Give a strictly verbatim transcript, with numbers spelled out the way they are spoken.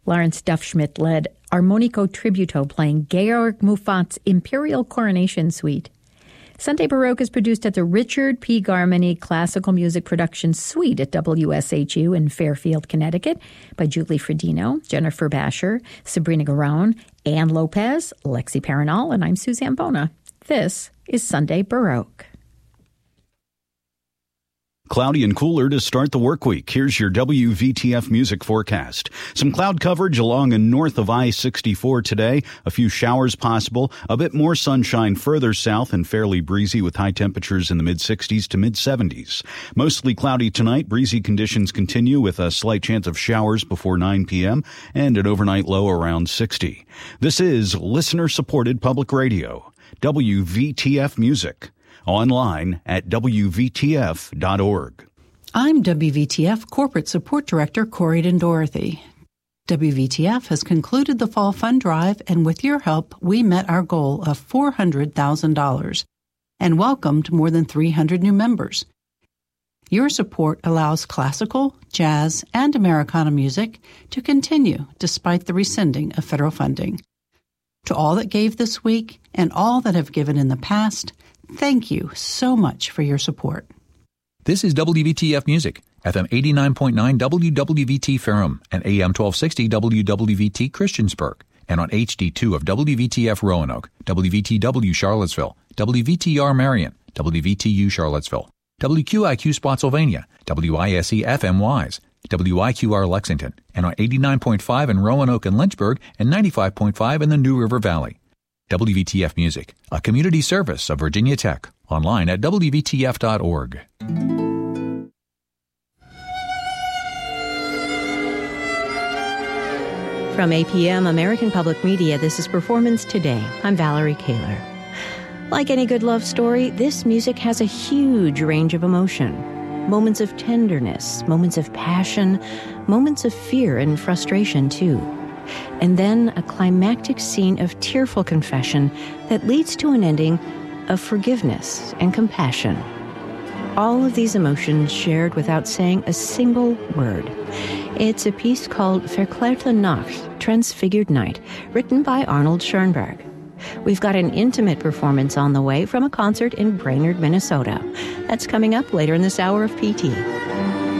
Lawrence Duffschmidt led Armonico Tributo playing Georg Muffat's Imperial Coronation Suite. Sunday Baroque is produced at the Richard P. Garmany Classical Music Production Suite at W S H U in Fairfield, Connecticut by Julie Fredino, Jennifer Basher, Sabrina Garone, Ann Lopez, Lexi Paranal, and I'm Suzanne Bona. This is Sunday Baroque. Cloudy and cooler to start the work week. Here's your W V T F music forecast. Some cloud coverage along and north of I sixty-four today. A few showers possible. A bit more sunshine further south and fairly breezy with high temperatures in the mid-sixties to mid-seventies. Mostly cloudy tonight. Breezy conditions continue with a slight chance of showers before nine p.m. and an overnight low around sixty. This is listener-supported public radio. W V T F Music. Online at W V T F dot org. I'm W V T F Corporate Support Director Corydon Dorothy. W V T F has concluded the Fall Fund Drive, and with your help, we met our goal of four hundred thousand dollars and welcomed more than three hundred new members. Your support allows classical, jazz, and Americana music to continue despite the rescinding of federal funding. To all that gave this week and all that have given in the past, thank you so much for your support. This is W V T F Music, F M eighty-nine point nine W W V T Ferrum and A M twelve sixty W W V T Christiansburg, and on H D two of W V T F Roanoke, W V T W Charlottesville, W V T R Marion, W V T U Charlottesville, W Q I Q Spotsylvania, W I S E F M Wise, W I Q R Lexington, and on eighty-nine point five in Roanoke and Lynchburg, and ninety-five point five in the New River Valley. W V T F Music, a community service of Virginia Tech, online at W V T F dot org. From A P M American Public Media, this is Performance Today. I'm Valerie Kaler. Like any good love story, this music has a huge range of emotion. Moments of tenderness, moments of passion, moments of fear and frustration, too. And then a climactic scene of tearful confession that leads to an ending of forgiveness and compassion. All of these emotions shared without saying a single word. It's a piece called Verklärte Nacht, Transfigured Night, written by Arnold Schoenberg. We've got an intimate performance on the way from a concert in Brainerd, Minnesota. That's coming up later in this hour of P T.